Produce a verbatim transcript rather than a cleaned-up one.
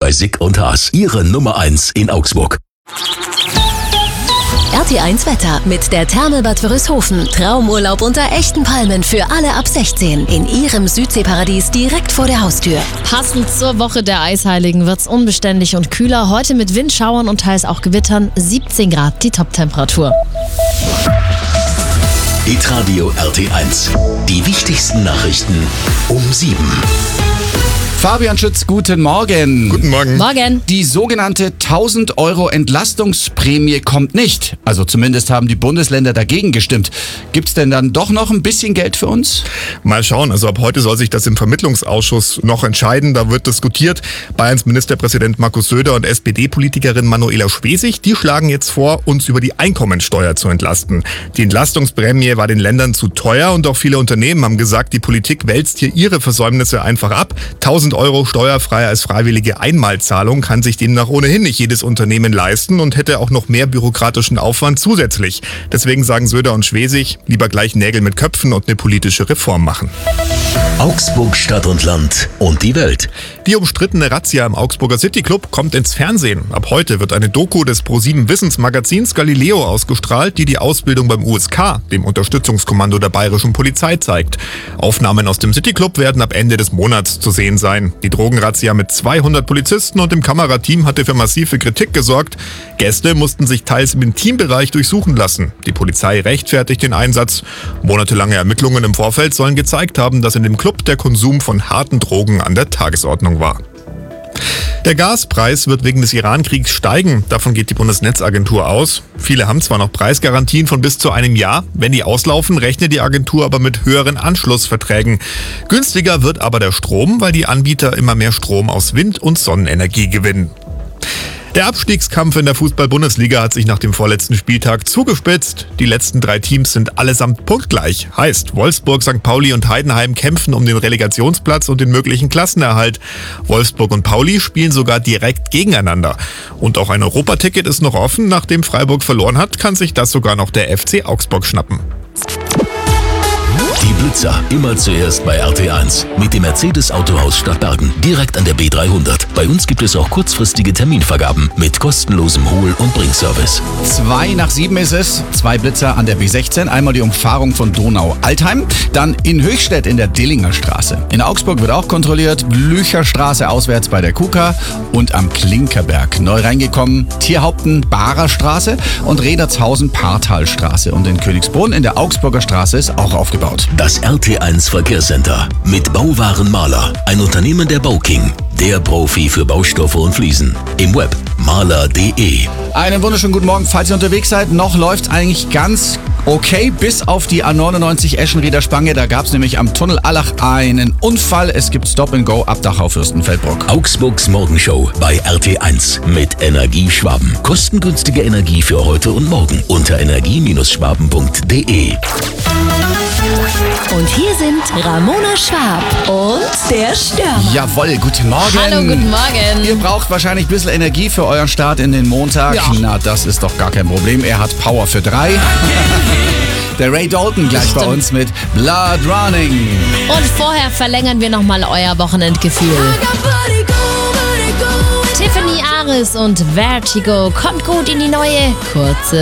bei Sick und Haas. Ihre Nummer eins in Augsburg. R T eins Wetter mit der Therme Bad Wörishofen. Traumurlaub unter echten Palmen für alle ab sechzehn. In Ihrem Südseeparadies direkt vor der Haustür. Passend zur Woche der Eisheiligen wird's unbeständig und kühler. Heute mit Windschauern und teils auch Gewittern. siebzehn Grad die Toptemperatur. Hitradio R T eins. Die wichtigsten Nachrichten um sieben. Fabian Schütz, guten Morgen. Guten Morgen. Morgen. Die sogenannte tausend Euro Entlastungsprämie kommt nicht. Also zumindest haben die Bundesländer dagegen gestimmt. Gibt's denn dann doch noch ein bisschen Geld für uns? Mal schauen, also ab heute soll sich das im Vermittlungsausschuss noch entscheiden. Da wird diskutiert. Bayerns Ministerpräsident Markus Söder und S P D-Politikerin Manuela Schwesig, die schlagen jetzt vor, uns über die Einkommensteuer zu entlasten. Die Entlastungsprämie war den Ländern zu teuer und auch viele Unternehmen haben gesagt, die Politik wälzt hier ihre Versäumnisse einfach ab. tausend Euro steuerfrei als freiwillige Einmalzahlung kann sich demnach ohnehin nicht jedes Unternehmen leisten und hätte auch noch mehr bürokratischen Aufwand zusätzlich. Deswegen sagen Söder und Schwesig, lieber gleich Nägel mit Köpfen und eine politische Reform machen. Augsburg, Stadt und Land und die Welt. Die umstrittene Razzia im Augsburger City Club kommt ins Fernsehen. Ab heute wird eine Doku des ProSieben Wissensmagazins Galileo ausgestrahlt, die die Ausbildung beim U S K, dem Unterstützungskommando der bayerischen Polizei, zeigt. Aufnahmen aus dem City Club werden ab Ende des Monats zu sehen sein. Die Drogenrazzia mit zweihundert Polizisten und dem Kamerateam hatte für massive Kritik gesorgt. Gäste mussten sich teils im Intimbereich durchsuchen lassen. Die Polizei rechtfertigt den Einsatz. Monatelange Ermittlungen im Vorfeld sollen gezeigt haben, dass in dem Club der Konsum von harten Drogen an der Tagesordnung war. Der Gaspreis wird wegen des Iran-Kriegs steigen, davon geht die Bundesnetzagentur aus. Viele haben zwar noch Preisgarantien von bis zu einem Jahr, wenn die auslaufen, rechnet die Agentur aber mit höheren Anschlussverträgen. Günstiger wird aber der Strom, weil die Anbieter immer mehr Strom aus Wind- und Sonnenenergie gewinnen. Der Abstiegskampf in der Fußball-Bundesliga hat sich nach dem vorletzten Spieltag zugespitzt. Die letzten drei Teams sind allesamt punktgleich. Heißt, Wolfsburg, Sankt Pauli und Heidenheim kämpfen um den Relegationsplatz und den möglichen Klassenerhalt. Wolfsburg und Pauli spielen sogar direkt gegeneinander. Und auch ein Europaticket ist noch offen. Nachdem Freiburg verloren hat, kann sich das sogar noch der F C Augsburg schnappen. Die Blitzer immer zuerst bei R T eins mit dem Mercedes Autohaus Stadtbergen direkt an der B dreihundert. Bei uns gibt es auch kurzfristige Terminvergaben mit kostenlosem Hol- und Bringservice. Zwei nach sieben ist es. Zwei Blitzer an der B sechzehn. Einmal die Umfahrung von Donau-Altheim. Dann in Höchstädt in der Dillinger Straße. In Augsburg wird auch kontrolliert. Blücher Straße auswärts bei der K U K A und am Klinkerberg. Neu reingekommen Tierhaupten Barer Straße und Redertshausen Partalstraße. Und in Königsbrunn in der Augsburger Straße ist auch aufgebaut. Das R T eins Verkehrscenter mit Bauwaren Maler, ein Unternehmen der Bauking, der Profi für Baustoffe und Fliesen. Im Web maler punkt de. Einen wunderschönen guten Morgen, falls ihr unterwegs seid. Noch läuft's eigentlich ganz okay, bis auf die A neunundneunzig Eschenrieder Spange. Da gab's nämlich am Tunnel Allach einen Unfall. Es gibt Stop and Go ab Dachau Fürstenfeldbruck. Augsburgs Morgenshow bei R T eins mit Energie Schwaben. Kostengünstige Energie für heute und morgen unter energie Schwaben punkt de. Und hier sind Ramona Schwab und der Stürmer. Jawohl, guten Morgen. Hallo, guten Morgen. Ihr braucht wahrscheinlich ein bisschen Energie für euren Start in den Montag. Ja. Na, das ist doch gar kein Problem. Er hat Power für drei. Der Ray Dalton gleich bei Stimmt. uns mit Blood Running. Und vorher verlängern wir nochmal euer Wochenendgefühl. Tiffany Aris und Vertigo kommt gut in die neue kurze